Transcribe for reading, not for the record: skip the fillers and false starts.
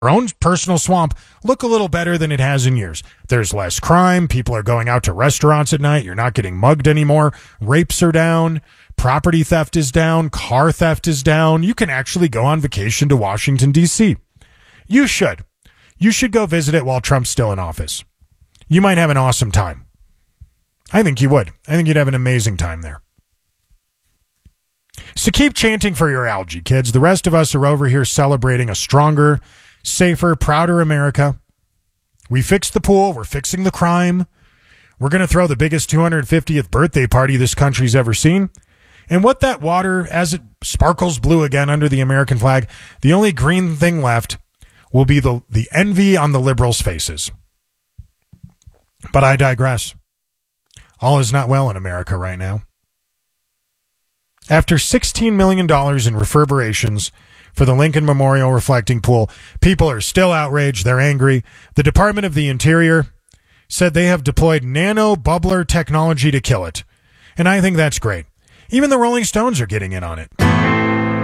own personal swamp look a little better than it has in years. There's less crime. People are going out to restaurants at night. You're not getting mugged anymore. Rapes are down. Property theft is down. Car theft is down. You can actually go on vacation to Washington, D.C. You should. You should go visit it while Trump's still in office. You might have an awesome time. I think you would. I think you'd have an amazing time there. So keep chanting for your algae, kids. The rest of us are over here celebrating a stronger, safer, prouder America. We fixed the pool. We're fixing the crime. We're going to throw the biggest 250th birthday party this country's ever seen. And what that water, as it sparkles blue again under the American flag, the only green thing left will be the envy on the liberals' faces. But I digress. All is not well in America right now. After $16 million in reverberations for the Lincoln Memorial reflecting pool, people are still outraged. They're angry. The Department of the Interior said they have deployed nano bubbler technology to kill it. And I think that's great. Even the Rolling Stones are getting in on it.